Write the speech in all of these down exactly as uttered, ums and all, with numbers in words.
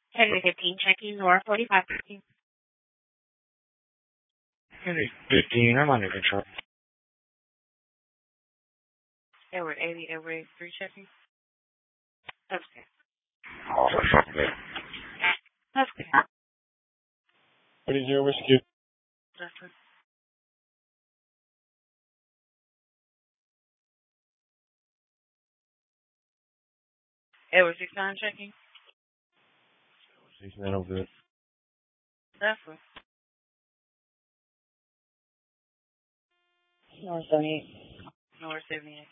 Henry fifteen, checking Nora forty-five. Henry fifteen, I'm under control. Edward eighty, Edward eighty-three, checking. That's okay. Oh, for fuck's sake. That's okay. Ready, zero, whiskey. That's good. Edward six nine, checking. six nine, oh, good. That's good. North seventy-eight. North seventy-eight.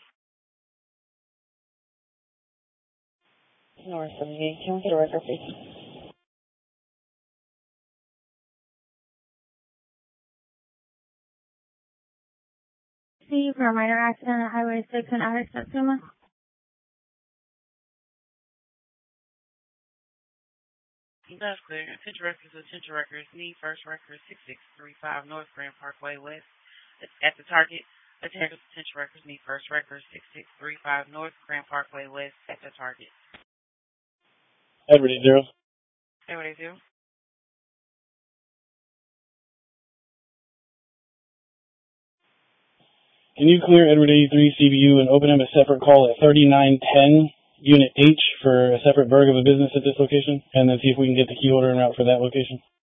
North seventy-eight. Can we get a record, please? See for a minor accident at Highway six in Attic, Satsuma. That's clear. Attention records, attention records. Need first record six six three five North Grand Parkway West. At the target. Attention records. Need first record six six three five North Grand Parkway West. At the target. Edward eight zero. Edward eight zero. Can you clear Edward eighty-three C B U and open him a separate call at thirty-nine ten Unit H for a separate burg of a business at this location? And then see if we can get the key holder en route for that location.